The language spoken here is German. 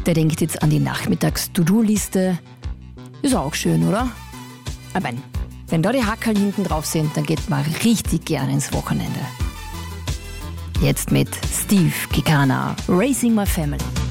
Der denkt jetzt an die Nachmittags-To-Do-Liste. Ist auch schön, oder? Aber wenn da die Hackerl hinten drauf sind, dann geht man richtig gerne ins Wochenende. Jetzt mit Steve Kekana, Raising My Family.